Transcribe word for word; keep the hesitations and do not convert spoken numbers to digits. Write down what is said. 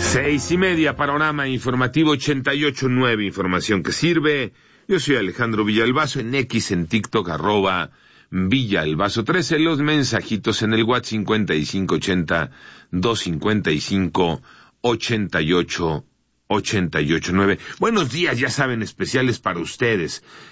Seis y media, panorama informativo ochenta y ocho nueve, información que sirve. Yo soy Alejandro Villalbazo, en X, en TikTok, arroba Villalbazo trece, los mensajitos en el WhatsApp cincuenta y cinco ochenta, doscientos cincuenta y cinco, ochenta y ocho, ochenta y ocho nueve. Buenos días, ya saben, especiales para ustedes.